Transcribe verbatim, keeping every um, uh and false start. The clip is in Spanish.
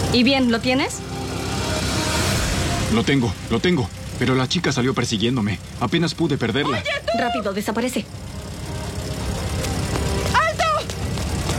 ¿Y bien, lo tienes? Lo tengo, lo tengo. Pero la chica salió persiguiéndome. Apenas pude perderla. Oye, tú. Rápido, desaparece.